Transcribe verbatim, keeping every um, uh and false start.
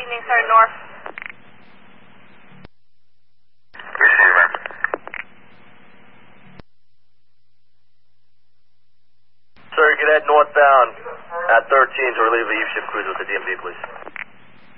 evening, sir. North. Receiver. Sir, you can head northbound at thirteen to relieve the eve shift cruiser with the D M V, please.